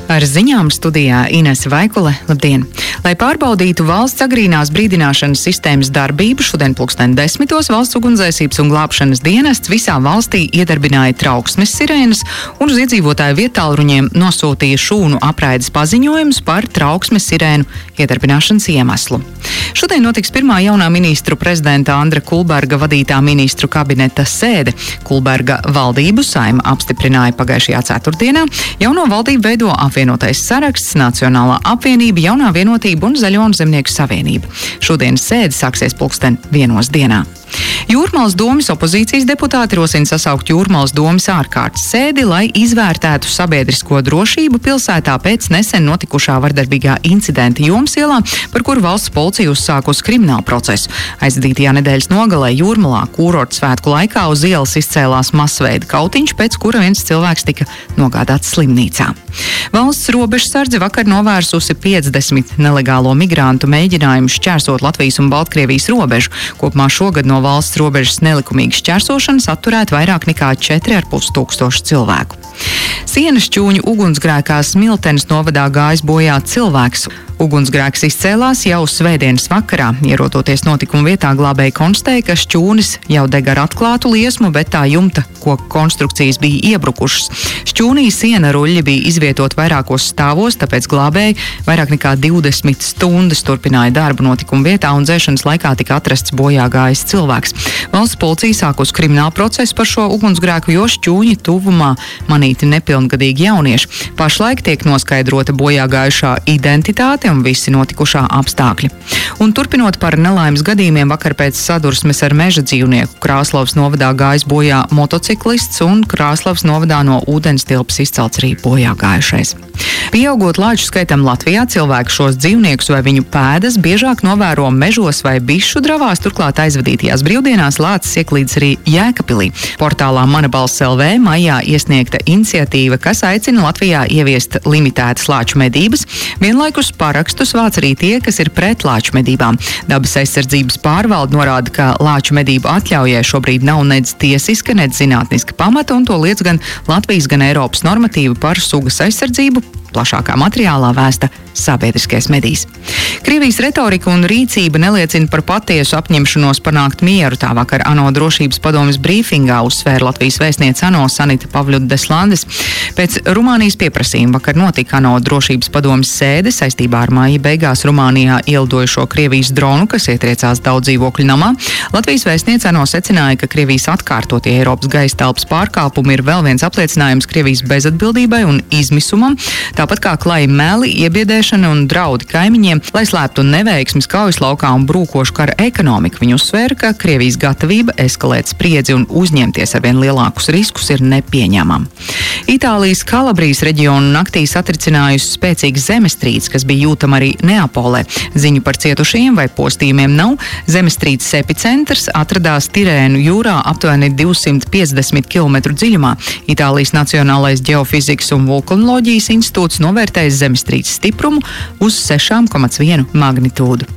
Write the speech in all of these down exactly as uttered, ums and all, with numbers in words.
Ar ziņām studijā Inese Vaikule. Labdien! Lai pārbaudītu valsts agrīnās brīdināšanas sistēmas darbību, šodien pulksten desmitos valsts ugunsdzēsības un glābšanas dienests visā valstī iedarbināja trauksmes sirēnas un uz iedzīvotāju vietālruņiem nosūtīja šūnu apraides paziņojumus par trauksmes sirēnu iedarbināšanas iemeslu. Šodien notiks pirmā jaunā ministru prezidenta Andra Kulberga vadītā ministru kabineta sēde. Kulberga valdību Saeima apstiprināja pagājušajā ceturtdienā. Jauno valdību veido apvienotais saraksts, Nacionālā apvienība, Jaunā vienotība un Zaļo un Zemnieku savienība. Šodienas sēde sāksies pulksten vienos dienā. Jūrmalas domes opozīcijas deputāti rosina sasaukt Jūrmalas domes ārkārtas sēdi, lai izvērtētu sabiedrisko drošību pilsētā pēc nesen notikušā vardarbīgā incidenta Jomas ielā, par kuru valsts policija uzsākusi kriminālu procesu. Aizvadītajā nedēļas nogalē Jūrmalā kūrorta svētku laikā uz ielas izcēlās masveida kautiņš, pēc kura viens cilvēks tika nogādāts slimnīcā. Valsts robežsardze vakar novērsusi piecdesmit nelegālo migrantu mēģinājumu šķērsot Latvijas un Baltkrievijas robežu. Kopumā šogad no valsts robežas nelikumīgas šķērsošanas atturēt vairāk nekā četri ar pus tūkstoši cilvēku. Sienas šķūņu ugunsgrēkā Smiltenes novadā gājis bojā cilvēks. Ugunsgrēks izcēlās jau svētdienas vakarā. Ierodoties notikuma vietā, glābēji konstatēja, ka šķūnis jau deg ar atklātu liesmu, bet tā jumta koku konstrukcijas bija iebrukušas. Šķūnī siena ruļļi bija izvietot vairākos stāvos, tāpēc glābēji vairāk nekā divdesmit stundas turpināja darbu notikuma vietā un dzēšanas laikā tika atrasts bojā gājis cilvēks. Valsts policija sākus kriminālu procesu par šo ugunsgrēku, jo šķūņa tuvumā manīti nepilngadīgi jaunieši. Pašlaik tiek noskaidrota bojā gājušā identitāte un visi notikušā apstākļi. Un turpinot par nelaimes gadījumiem, vakar pēc sadursmes ar meža dzīvnieku Krāslavas novadā gājis bojā motociklists un Krāslavas novadā no ūdenstilpes izcelts arī bojā gājušais. Pieaugot lāču skaitam Latvijā, cilvēki šos dzīvniekus vai viņu pēdas biežāk novēro mežos vai bišu dravās, turklāt aizvadītajās brīvdienās lācis ieklīdis arī Jēkabpilī. Portālā Mana balss L V maijā iesniegta iniciatīva, kas aicina Latvijā ieviest limitētas lāču medības, vienlaikus parakstus vāc arī tie, kas ir pret lāču medībām. Dabas aizsardzības pārvalde norāda, ka lāču medību atļaujai šobrīd nav nedz tiesiska, nedz zinātniska pamata, un to liedz gan Latvijas, gan Eiropas normatīva par sugas aizsardzību. Plašākā materiālā vēsta sabiedriskais medijs. Krievijas retorika un rīcība neliecina par patiesu apņemšanos panākt mieru. Tā vakar ANO drošības padomes brīfingā uzsvēra Latvijas vēstniece ANO Sanita Pavļuda-Deslandes. Pēc Rumānijas pieprasījuma vakar notika ANO drošības padomes sēde saistībā ar māja beigās Rumānijā ielidojušo Krievijas dronu, kas ietriecās daudz dzīvokļu namā. Latvijas vēstniece ANO secināja, ka Krievijas atkārtotie Eiropas gaisa telpas pārkāpumi ir vēl viens apliecinājums Krievijas bezatbildībai un izmisumam. Tāpat kā klaji meli, iebiedēšana un draudi kaimiņiem, lai slēptu neveiksmes kaujas laukā un brūkošu kara ekonomiku. Viņi uzsvēra, ka Krievijas gatavība eskalēt spriedzi un uzņemties arvien lielākus riskus ir nepieņemama. Itālijas Kalabrijas reģionu naktī satricinājusi spēcīga zemestrīce, kas bija jūtama arī Neapolē. Ziņu par cietušajiem vai postījumiem nav. Zemestrīces epicentrs atradās Tirēnu jūrā aptuveni divsimt piecdesmit kilometru dziļumā. Itālijas Nacionālais ģeofizikas un vulkanoloģijas institūts novērtējis zemestrīces stiprumu uz sešām komats vienu magnitūdu.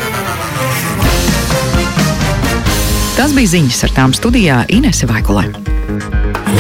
Tas bija ziņas, ar tām studijā Inese Vaikule.